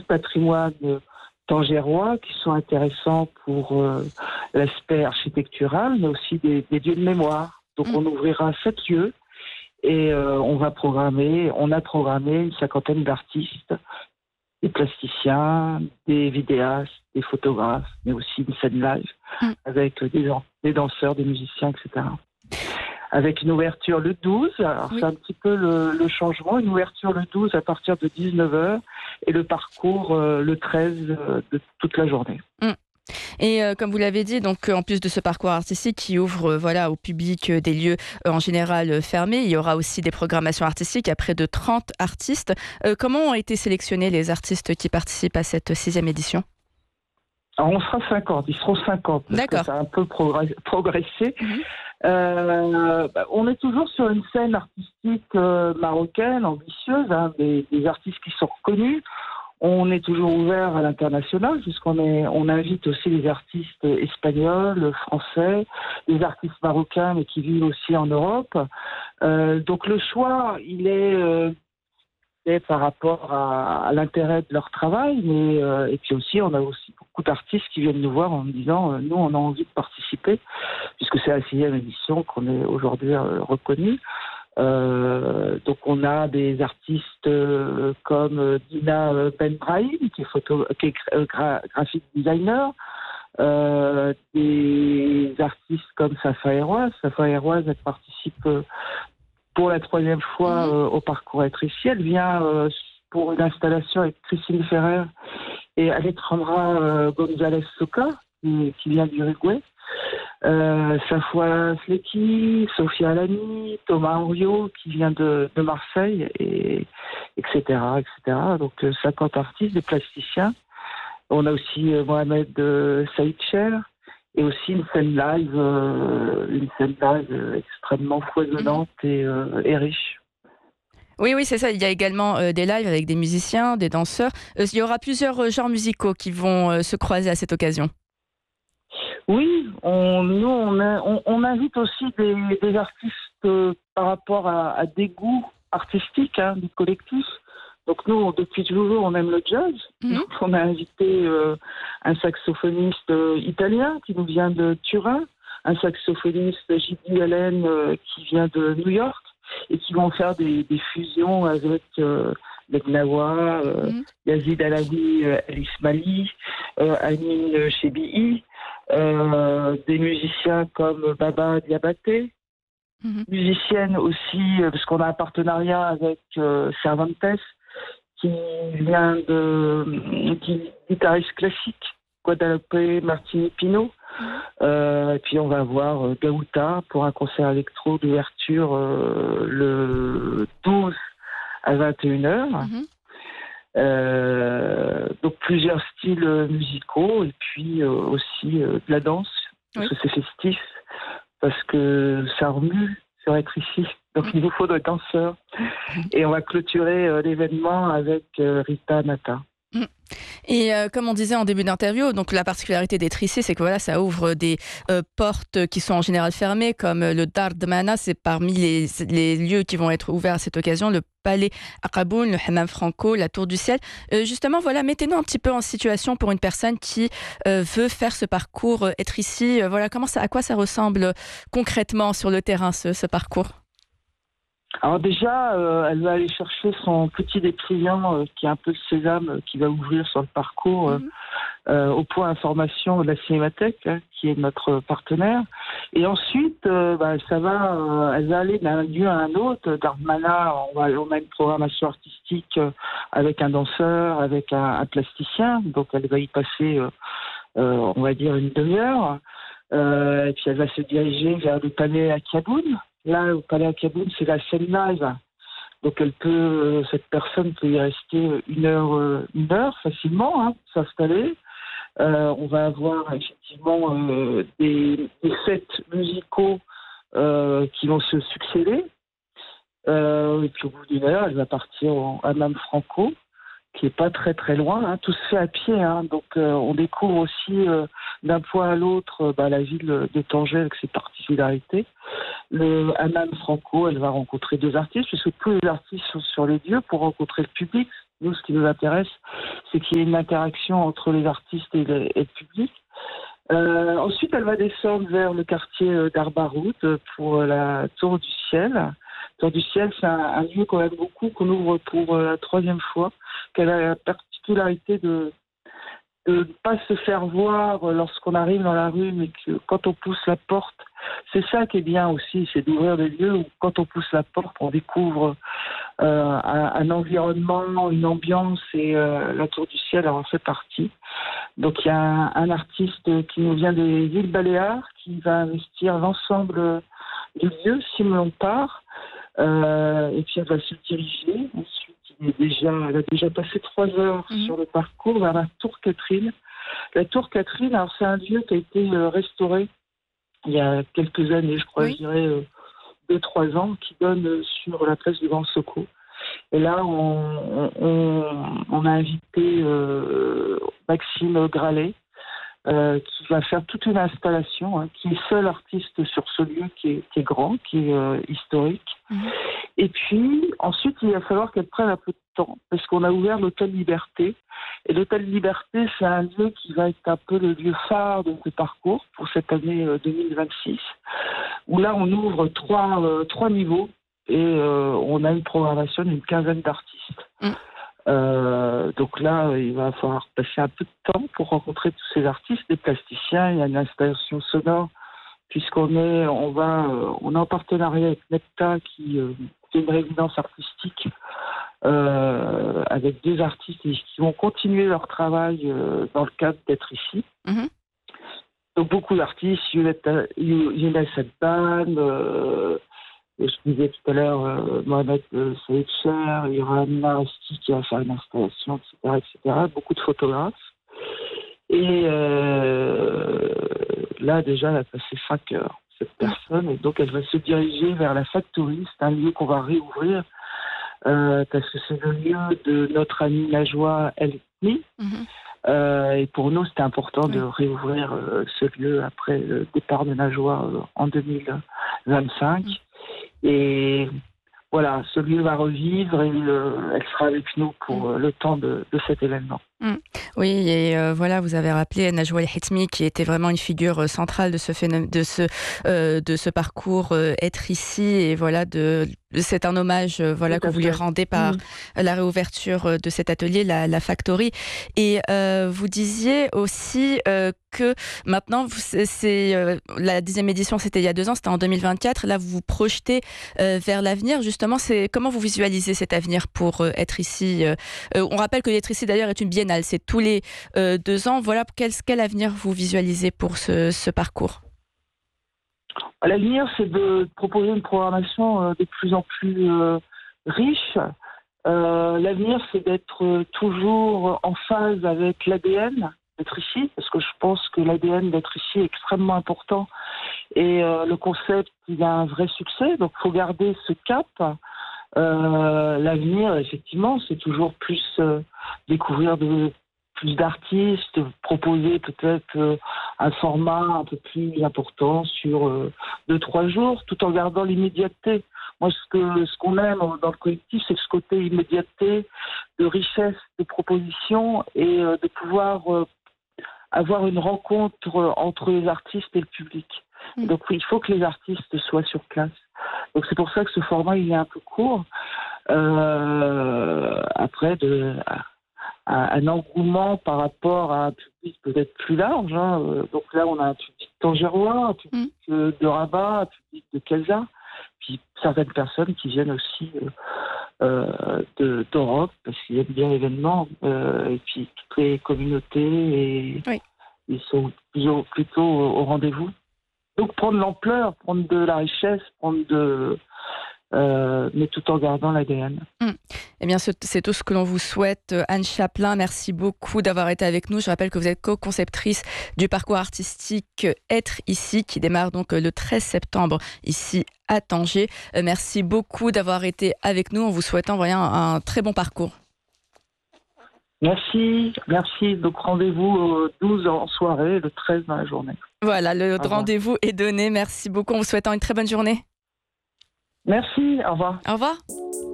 patrimoine tangérois qui sont intéressants pour l'aspect architectural, mais aussi des lieux de mémoire. Donc on ouvrira 7 lieux et on a programmé une 50aine d'artistes, des plasticiens, des vidéastes, des photographes, mais aussi une scène live avec des danseurs, des musiciens, etc. Avec une ouverture le 12, alors c'est un petit peu le changement, une ouverture le 12 à partir de 19h et le parcours le 13 de toute la journée. Et comme vous l'avez dit, donc en plus de ce parcours artistique qui ouvre au public des lieux en général fermés, il y aura aussi des programmations artistiques à près de 30 artistes. Comment ont été sélectionnés les artistes qui participent à cette 6e édition ? Alors on sera 50, ils seront 50, parce que ça a un peu progressé. On est toujours sur une scène artistique marocaine, ambitieuse, des artistes qui sont reconnus. On est toujours ouvert à l'international, on invite aussi les artistes espagnols, français, les artistes marocains, mais qui vivent aussi en Europe. Donc le choix, il est par rapport à l'intérêt de leur travail, mais et puis aussi, on a aussi beaucoup d'artistes qui viennent nous voir en nous disant nous, on a envie de participer, puisque c'est la 6e édition qu'on est aujourd'hui reconnu. Donc on a des artistes comme Dina Benbrahim qui est graphic designer, des artistes comme Safa Erouaz. Safa Erouaz, elle participe pour la 3e fois au parcours Être-Ici. Elle vient pour une installation avec Christine Ferrer et Alejandra González Soca qui vient d'Uruguay. Safwa Sleki, Sophia Alani, Thomas Henriot qui vient de Marseille, etc., etc. Donc 50 artistes, des plasticiens. On a aussi Mohamed Saïd Cher et aussi une scène live extrêmement foisonnante et riche. Oui, c'est ça. Il y a également des lives avec des musiciens, des danseurs. Il y aura plusieurs genres musicaux qui vont se croiser à cette occasion. Oui, on invite aussi des artistes par rapport à des goûts artistiques du collectif. Donc nous, depuis toujours, on aime le jazz. Donc on a invité un saxophoniste italien qui nous vient de Turin, un saxophoniste J.D. Allen qui vient de New York, et qui vont faire des fusions avec Legnawa, Yazid Alawi El-Ismaili, Amin Chebii, des musiciens comme Baba Diabaté, musicienne aussi, parce qu'on a un partenariat avec Cervantes, qui vient guitariste classique, Guadalupe Martini Pino. Et puis on va avoir Gaouta pour un concert électro d'ouverture le 12 à 21h. Donc plusieurs styles musicaux et puis aussi de la danse, parce que c'est festif, parce que ça remue sur Être-Ici. Donc il nous faut des danseurs. Et on va clôturer l'événement avec Rita Nata. Et comme on disait en début d'interview, donc la particularité d'Être-Ici, c'est que ça ouvre des portes qui sont en général fermées, comme le Dar Dmana, c'est parmi les lieux qui vont être ouverts à cette occasion, le Palais Akaboun, le Hammam Franco, la Tour du Ciel. Justement, mettez-nous un petit peu en situation pour une personne qui veut faire ce parcours Être-Ici. À quoi ça ressemble concrètement sur le terrain, ce parcours ? Alors déjà, elle va aller chercher son petit dépliant qui est un peu le sésame qui va ouvrir sur le parcours au point information de la Cinémathèque, qui est notre partenaire. Et ensuite, elle va aller d'un lieu à un autre. Dardmana, on a une programmation artistique avec un danseur, avec un plasticien. Donc elle va y passer, on va dire, une demi-heure. Et puis elle va se diriger vers le palais Akaboun. Là, au Palais Akaboun, c'est la scène live. Donc, cette personne peut y rester une heure facilement, s'installer. On va avoir effectivement des sets musicaux qui vont se succéder. Et puis, au bout d'une heure, elle va partir au Hammam Franco, qui est pas très très loin. Tout se fait à pied. Donc, on découvre aussi d'un point à l'autre la ville de Tanger avec ses particularités. Le Hammam Franco, elle va rencontrer 2 artistes, puisque tous les artistes sont sur les lieux pour rencontrer le public. Nous, ce qui nous intéresse, c'est qu'il y ait une interaction entre les artistes et le public. Ensuite, elle va descendre vers le quartier d'Arbarout pour la Tour du Ciel. Tour du Ciel, c'est un lieu qu'on aime beaucoup, qu'on ouvre pour la 3e fois, qu'elle a la particularité de ne pas se faire voir lorsqu'on arrive dans la rue, mais que quand on pousse la porte, c'est ça qui est bien aussi, c'est d'ouvrir des lieux où quand on pousse la porte, on découvre un environnement, une ambiance, et la Tour du Ciel en fait partie. Donc il y a un artiste qui nous vient des îles Baléares qui va investir l'ensemble du lieu, Simon Part, et puis elle va se diriger. Ensuite, elle a déjà passé 3 heures sur le parcours vers la Tour Catherine. La Tour Catherine, alors c'est un lieu qui a été restauré il y a quelques années, je crois, je dirais 2-3 ans, qui donne sur la place du Grand Soko. Et là, on a invité Maxime Gralet, qui va faire toute une installation, qui est seul artiste sur ce lieu qui est grand, qui est historique. Et puis, ensuite, il va falloir qu'elle prenne un peu de temps, parce qu'on a ouvert l'Hôtel Liberté. Et l'Hôtel Liberté, c'est un lieu qui va être un peu le lieu phare de ce parcours pour cette année 2026, où là, on ouvre 3 niveaux et on a une programmation d'une 15aine d'artistes. Donc là, il va falloir passer un peu de temps pour rencontrer tous ces artistes, des plasticiens. Il y a une installation sonore, puisqu'on est en partenariat avec Nepta, qui est une résidence artistique avec 2 artistes qui vont continuer leur travail dans le cadre d'être ici. Donc beaucoup d'artistes, Younes Adban, je disais tout à l'heure, Mohamed Saïd Cher, il y aura Amina Resti qui va faire une installation, etc. Beaucoup de photographes. Et là, déjà, elle a passé 5 heures, cette personne. Et donc, elle va se diriger vers la Factory. C'est un lieu qu'on va réouvrir parce que c'est le lieu de notre ami Najwa El-Hithmi. Et pour nous, c'était important de réouvrir ce lieu après le départ de Najwa en 2025. Et voilà, ce lieu va revivre et elle sera avec nous pour le temps de cet événement. Oui, et voilà, vous avez rappelé Najwa El-Hithmi, qui était vraiment une figure centrale de ce phénomène, de ce parcours Être ici, et voilà, c'est un hommage que vous lui rendez par la réouverture de cet atelier, la Factory. Et vous disiez aussi que maintenant, la 10e édition, c'était il y a 2 ans, c'était en 2024. Là, vous vous projetez vers l'avenir. Justement, comment vous visualisez cet avenir pour Être ici? On rappelle que Être ici, d'ailleurs, est une biennale. C'est tous les 2 ans. Voilà, quel avenir vous visualisez pour ce parcours? L'avenir, c'est de proposer une programmation de plus en plus riche. L'avenir, c'est d'être toujours en phase avec l'ADN d'Être ici, parce que je pense que l'ADN d'Être ici est extrêmement important. Et le concept, il a un vrai succès, donc il faut garder ce cap. L'avenir, effectivement, c'est toujours plus découvrir plus d'artistes, proposer peut-être un format un peu plus important sur 2-3 jours, tout en gardant l'immédiateté. Moi, ce qu'on aime dans le collectif, c'est ce côté immédiateté, de richesse, de proposition, et de pouvoir avoir une rencontre entre les artistes et le public. Donc il faut que les artistes soient sur place. Donc c'est pour ça que ce format, il est un peu court. Après, un engouement par rapport à un public peut-être plus large. Donc là, on a un public tangérois, un public de Rabat, un public de Casa, puis certaines personnes qui viennent aussi d'Europe, parce qu'il y a bien l'événement, et puis toutes les communautés, et ils sont plutôt au rendez-vous. Donc prendre l'ampleur, prendre de la richesse, mais tout en gardant l'ADN. Eh bien, c'est tout ce que l'on vous souhaite. Anne Chaplin, merci beaucoup d'avoir été avec nous. Je rappelle que vous êtes co-conceptrice du parcours artistique Être ici, qui démarre donc le 13 septembre ici à Tanger. Merci beaucoup d'avoir été avec nous en vous souhaitant un très bon parcours. Merci. Donc rendez-vous au 12 en soirée, le 13 dans la journée. Voilà, le rendez-vous est donné. Merci beaucoup en vous souhaitant une très bonne journée. Merci, au revoir. Au revoir.